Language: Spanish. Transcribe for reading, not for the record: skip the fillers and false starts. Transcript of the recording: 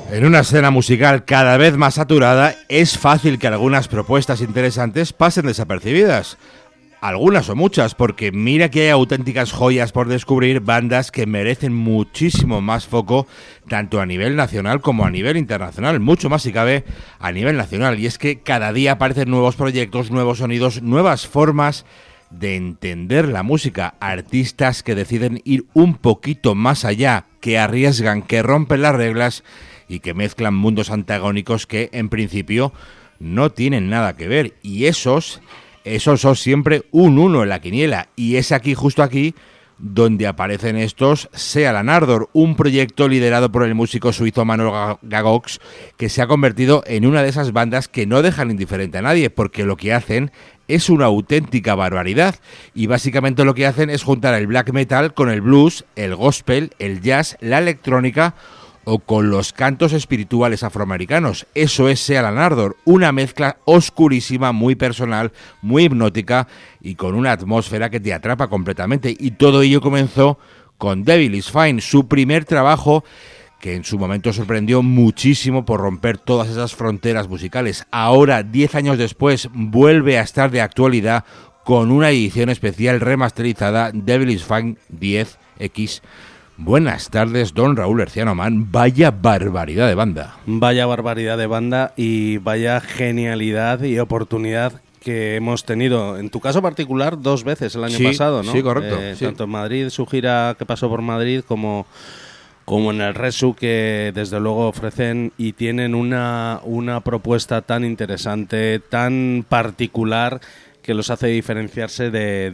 En una escena musical cada vez más saturada, es fácil que algunas propuestas interesantes pasen desapercibidas. Algunas o muchas, porque mira que hay auténticas joyas por descubrir, bandas que merecen muchísimo más foco, tanto a nivel nacional como a nivel internacional, mucho más si cabe a nivel nacional. Y es que cada día aparecen nuevos proyectos, nuevos sonidos, nuevas formas de entender la música, artistas que deciden ir un poquito más allá, que arriesgan, que rompen las reglas y que mezclan mundos antagónicos que en principio no tienen nada que ver. Y esos son siempre un 1 en la quiniela, y es aquí, justo aquí, donde aparecen estos Sealand Ardor, un proyecto liderado por el músico suizo Manuel Gagox, que se ha convertido en una de esas bandas que no dejan indiferente a nadie, porque lo que hacen es una auténtica barbaridad, y básicamente lo que hacen es juntar el black metal con el blues, el gospel, el jazz, la electrónica o con los cantos espirituales afroamericanos. Eso es Sealand Ardor, una mezcla oscurísima, muy personal, muy hipnótica y con una atmósfera que te atrapa completamente. Y todo ello comenzó con Devil is Fine, su primer trabajo, que en su momento sorprendió muchísimo por romper todas esas fronteras musicales. Ahora, 10 años después, vuelve a estar de actualidad con una edición especial remasterizada, Devil is Fine 10X. Buenas tardes, don Raúl Herciano Man. Vaya barbaridad de banda. Vaya barbaridad de banda y vaya genialidad y oportunidad que hemos tenido, en tu caso particular, 2 veces el año pasado, ¿no? Sí, correcto. Sí. Tanto en Madrid, su gira que pasó por Madrid, como en el Resu, que desde luego ofrecen y tienen una propuesta tan interesante, tan particular, que los hace diferenciarse de